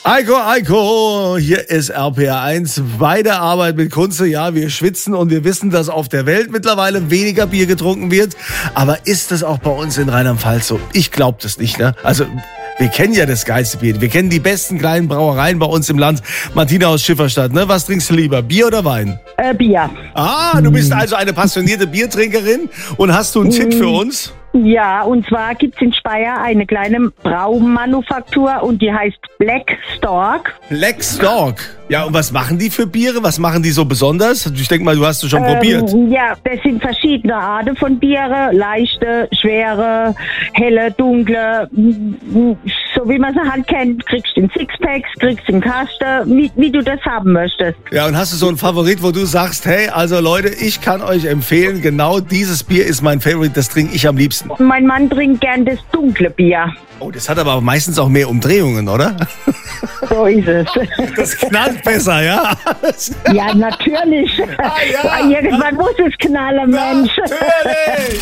Eiko, hier ist RPR1 bei der Arbeit mit Kunze. Ja, wir schwitzen und wir wissen, dass auf der Welt mittlerweile weniger Bier getrunken wird. Aber ist das auch bei uns in Rheinland-Pfalz so? Ich glaube das nicht, ne? Also, wir kennen ja das geilste Bier. Wir kennen die besten kleinen Brauereien bei uns im Land. Martina aus Schifferstadt, ne? Was trinkst du lieber, Bier oder Wein? Bier. Ah, du bist also eine passionierte Biertrinkerin. Und hast du einen Tipp für uns? Ja, und zwar gibt's in Speyer eine kleine Braumanufaktur und die heißt Black Stork. Black Stork. Ja, und was machen die für Biere? Was machen die so besonders? Ich denke mal, du hast es schon probiert. Ja, das sind verschiedene Arten von Biere. Leichte, schwere, helle, dunkle. So wie man sie halt kennt. Kriegst du in Sixpacks, kriegst du in Kasten, wie du das haben möchtest. Ja, und hast du so einen Favorit, wo du sagst, hey, also Leute, ich kann euch empfehlen, genau dieses Bier ist mein Favorite, das trinke ich am liebsten. Mein Mann trinkt gern das dunkle Bier. Oh, das hat aber meistens auch mehr Umdrehungen, oder? So ist es. Das knallt besser, ja? Ja, natürlich. Ah, ja. Irgendwann muss es knallen, Mensch. Natürlich.